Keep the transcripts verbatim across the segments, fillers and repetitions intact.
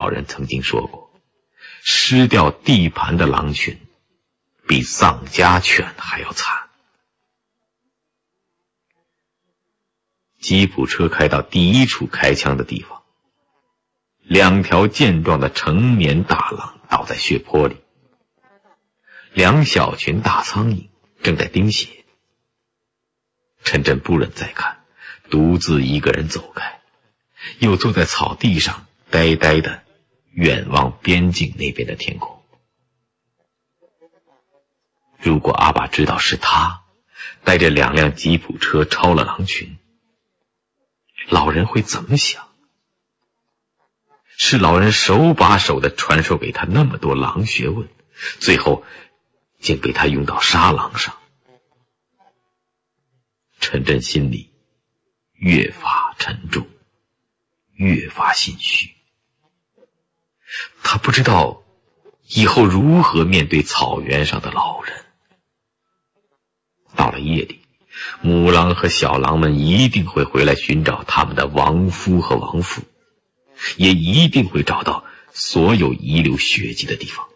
老人曾经说过，失掉地盘的狼群比丧家犬还要惨。吉普车开到第一处开枪的地方，两条健壮的成年大狼倒在血泊里，两小群大苍蝇正在叮血。陈震不忍再看，独自一个人走开，又坐在草地上呆呆地远望边境那边的天空。如果阿爸知道是他带着两辆吉普车超了狼群，老人会怎么想？是老人手把手地传授给他那么多狼学问，最后竟被他用到杀狼上。陈震心里越发沉重，越发心虚。他不知道以后如何面对草原上的老人。到了夜里，母狼和小狼们一定会回来寻找他们的亡夫和亡妇，也一定会找到所有遗留血迹的地方。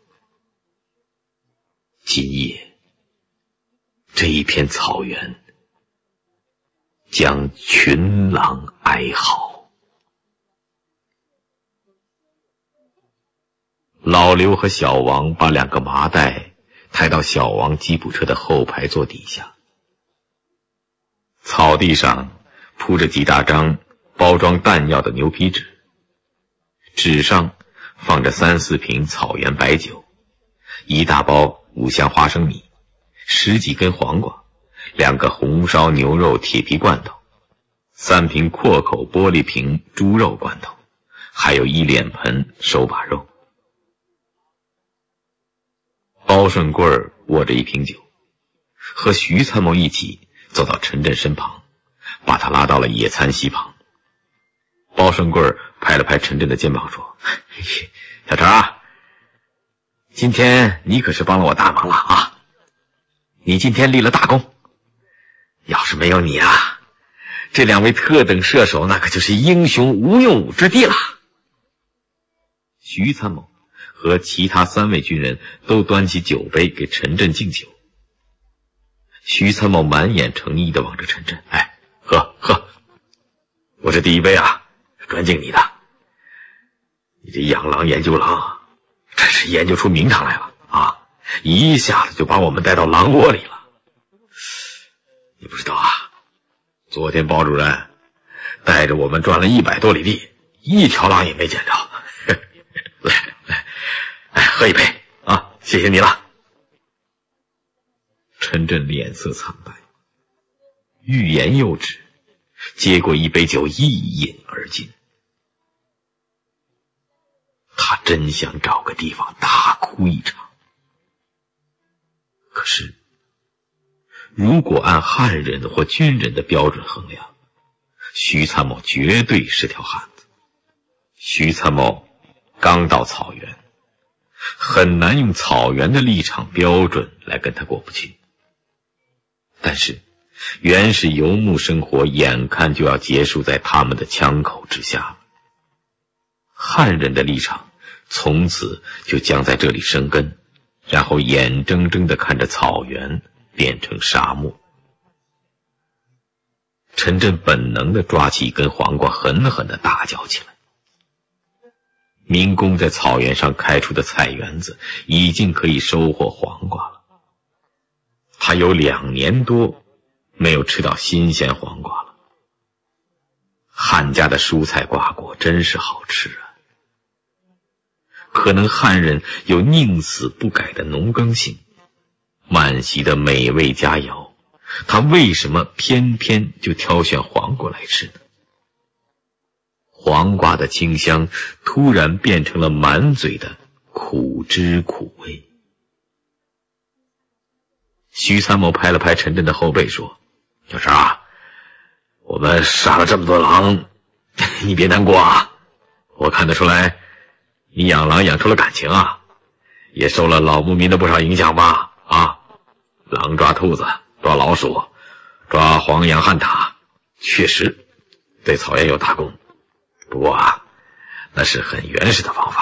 今夜，这一片草原将群狼哀嚎。老刘和小王把两个麻袋抬到小王吉普车的后排座底下。草地上铺着几大张包装弹药的牛皮纸，纸上放着三四瓶草原白酒，一大包五香花生米，十几根黄瓜，两个红烧牛肉铁皮罐头，三瓶阔口玻璃瓶猪肉罐头，还有一脸盆手把肉。包顺贵儿握着一瓶酒，和徐参谋一起走到陈震身旁，把他拉到了野餐席旁。包顺贵儿拍了拍陈震的肩膀说：“小陈啊，今天你可是帮了我大忙了啊！你今天立了大功，要是没有你啊，这两位特等射手那可就是英雄无用武之地了。”徐参谋和其他三位军人都端起酒杯给陈震敬酒。徐参谋满眼诚意地望着陈震：“哎，喝喝，我这第一杯啊，是专敬你的。你这养狼研究狼，真是研究出名堂来了啊！一下子就把我们带到狼窝里了。你不知道啊，昨天包主任带着我们转了一百多里地，一条狼也没捡着。来来，哎，喝一杯啊，谢谢你了。”陈震脸色苍白，欲言又止，接过一杯酒一饮而尽。他真想找个地方大哭一场。可是如果按汉人或军人的标准衡量，徐参谋绝对是条汉子。徐参谋刚到草原，很难用草原的立场标准来跟他过不去。但是原始游牧生活眼看就要结束在他们的枪口之下了，汉人的立场从此就将在这里生根，然后眼睁睁地看着草原变成沙漠。陈震本能地抓起一根黄瓜，狠狠地大嚼起来。民工在草原上开出的菜园子已经可以收获黄瓜了。他有两年多没有吃到新鲜黄瓜了。汉家的蔬菜瓜果真是好吃啊！可能汉人有宁死不改的农耕性，满席的美味佳肴，他为什么偏偏就挑选黄瓜来吃呢？黄瓜的清香突然变成了满嘴的苦汁苦味。徐参谋拍了拍陈震的后背说：“小陈啊，我们杀了这么多狼，你别难过啊。我看得出来，你养狼养出了感情啊，也受了老牧民的不少影响吧？啊，狼抓兔子，抓老鼠，抓黄羊旱獭，确实对草原有大功。不过啊，那是很原始的方法。